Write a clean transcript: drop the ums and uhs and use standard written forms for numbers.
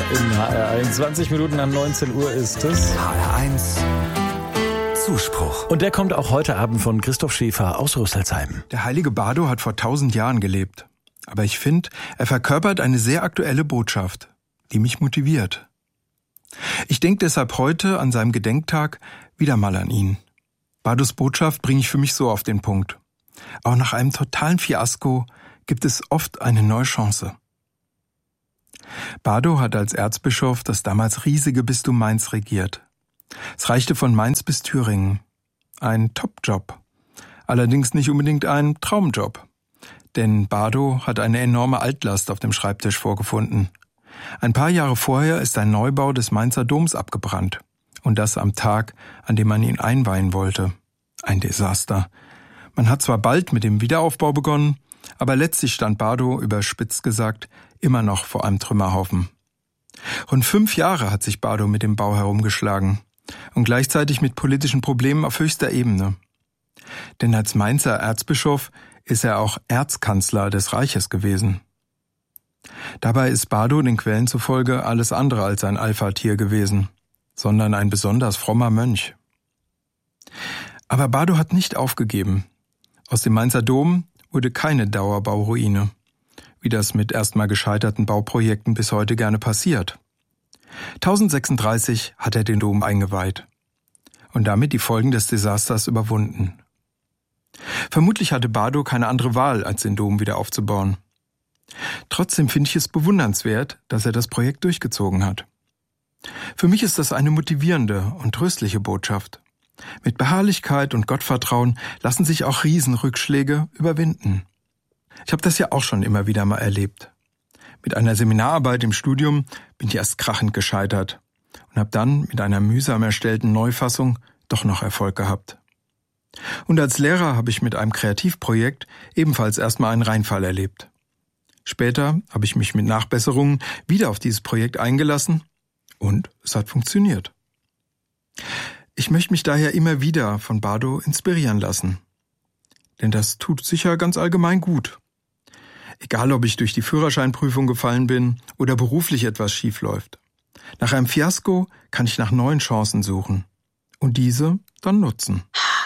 in HR1. 20 Minuten nach 19 Uhr ist es. HR1 Zuspruch. Und der kommt auch heute Abend von Christoph Schäfer aus Rüsselsheim. Der heilige Bardo hat vor 1000 Jahren gelebt. Aber ich finde, er verkörpert eine sehr aktuelle Botschaft, die mich motiviert. Ich denke deshalb heute an seinem Gedenktag wieder mal an ihn. Bardos Botschaft bringe ich für mich so auf den Punkt. Auch nach einem totalen Fiasko gibt es oft eine neue Chance. Bardo hat als Erzbischof das damals riesige Bistum Mainz regiert. Es reichte von Mainz bis Thüringen. Ein Top-Job. Allerdings nicht unbedingt ein Traumjob. Denn Bardo hat eine enorme Altlast auf dem Schreibtisch vorgefunden. Ein paar Jahre vorher ist ein Neubau des Mainzer Doms abgebrannt. Und das am Tag, an dem man ihn einweihen wollte. Ein Desaster. Man hat zwar bald mit dem Wiederaufbau begonnen, aber letztlich stand Bardo, überspitzt gesagt, immer noch vor einem Trümmerhaufen. Rund 5 Jahre hat sich Bardo mit dem Bau herumgeschlagen und gleichzeitig mit politischen Problemen auf höchster Ebene. Denn als Mainzer Erzbischof ist er auch Erzkanzler des Reiches gewesen. Dabei ist Bardo den Quellen zufolge alles andere als ein Alpha-Tier gewesen, sondern ein besonders frommer Mönch. Aber Bardo hat nicht aufgegeben. Aus dem Mainzer Dom wurde keine Dauerbauruine, wie das mit erstmal gescheiterten Bauprojekten bis heute gerne passiert. 1036 hat er den Dom eingeweiht und damit die Folgen des Desasters überwunden. Vermutlich hatte Bardo keine andere Wahl, als den Dom wieder aufzubauen. Trotzdem finde ich es bewundernswert, dass er das Projekt durchgezogen hat. Für mich ist das eine motivierende und tröstliche Botschaft. Mit Beharrlichkeit und Gottvertrauen lassen sich auch Riesenrückschläge überwinden. Ich habe das ja auch schon immer wieder mal erlebt. Mit einer Seminararbeit im Studium bin ich erst krachend gescheitert und habe dann mit einer mühsam erstellten Neufassung doch noch Erfolg gehabt. Und als Lehrer habe ich mit einem Kreativprojekt ebenfalls erstmal einen Reinfall erlebt. Später habe ich mich mit Nachbesserungen wieder auf dieses Projekt eingelassen und es hat funktioniert. Ich möchte mich daher immer wieder von Bardo inspirieren lassen. Denn das tut sicher ganz allgemein gut. Egal, ob ich durch die Führerscheinprüfung gefallen bin oder beruflich etwas schief läuft. Nach einem Fiasko kann ich nach neuen Chancen suchen und diese dann nutzen.